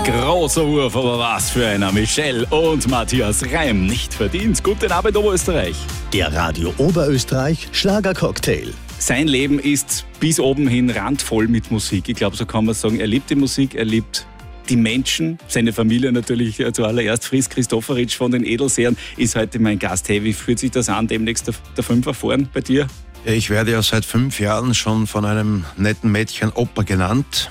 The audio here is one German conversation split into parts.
Großer Wurf, aber was für einer. Michelle und Matthias Reim, nicht verdient. Guten Abend, Oberösterreich. Der Radio Oberösterreich Schlagercocktail. Sein Leben ist bis oben hin randvoll mit Musik. Ich glaube, so kann man sagen, er liebt die Musik, er liebt die Menschen, seine Familie natürlich zuallererst. Fritz Christofferitsch von den Edelsehren ist heute mein Gast. Hey, wie fühlt sich das an, demnächst der Fünfer fahren bei dir? Ja, ich werde ja seit 5 Jahren schon von einem netten Mädchen Opa genannt.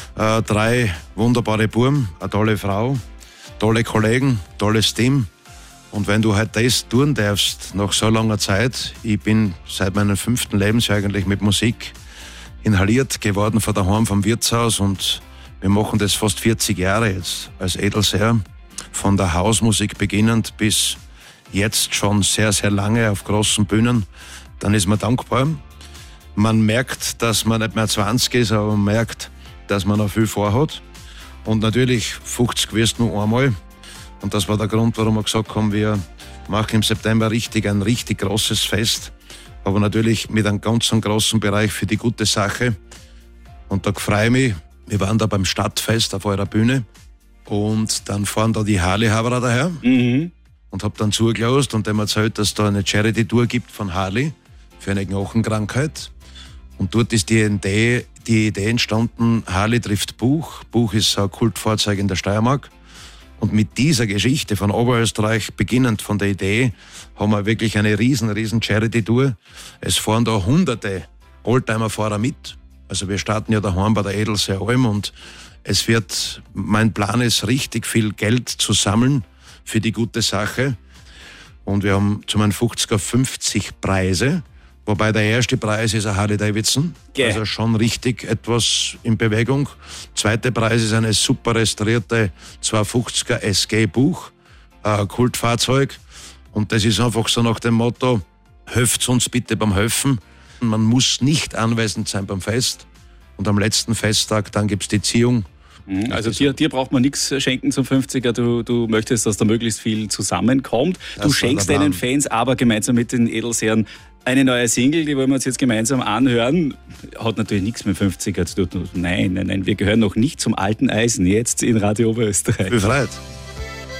3 wunderbare Buben, eine tolle Frau, tolle Kollegen, tolles Team. Und wenn du halt das tun darfst, nach so langer Zeit, ich bin seit meinem 5. Lebensjahr eigentlich mit Musik inhaliert geworden von daheim vom Wirtshaus, und wir machen das fast 40 Jahre jetzt als Edelseher, von der Hausmusik beginnend bis jetzt schon sehr, sehr lange auf großen Bühnen. Dann ist man dankbar. Man merkt, dass man nicht mehr 20 ist, aber man merkt, dass man noch viel vorhat. Und natürlich 50 wirst du nur einmal. Und das war der Grund, warum wir gesagt haben, wir machen im September ein richtig großes Fest. Aber natürlich mit einem ganz großen Bereich für die gute Sache. Und da freue ich mich. Wir waren da beim Stadtfest auf eurer Bühne. Und dann fahren da die Harley-Haberer daher. Und habe dann zugelassen und dem erzählt, dass da eine Charity-Tour gibt von Harley für eine Knochenkrankheit. Und dort ist die Idee entstanden, Harley trifft Buch. Buch ist ein Kultfahrzeug in der Steiermark. Und mit dieser Geschichte von Oberösterreich, beginnend von der Idee, haben wir wirklich eine riesen Charity-Tour. Es fahren da hunderte Oldtimer-Fahrer mit. Also wir starten ja daheim bei der Edelseer Alm, und mein Plan ist, richtig viel Geld zu sammeln für die gute Sache. Und wir haben zu meinen 50er 50 Preise. Wobei der erste Preis ist ein Harley Davidson, also schon richtig etwas in Bewegung. Zweiter Preis ist eine super restaurierte 250er SG Buch, ein Kultfahrzeug. Und das ist einfach so nach dem Motto, helft uns bitte beim Helfen. Man muss nicht anwesend sein beim Fest. Und am letzten Festtag, dann gibt's die Ziehung. Also dir braucht man nichts schenken zum 50er, du möchtest, dass da möglichst viel zusammenkommt. Du schenkst deinen Fans aber gemeinsam mit den Edelsehren eine neue Single, die wollen wir uns jetzt gemeinsam anhören. Hat natürlich nichts mit 50er zu tun. Nein, wir gehören noch nicht zum alten Eisen, jetzt in Radio Oberösterreich. Viel Freude.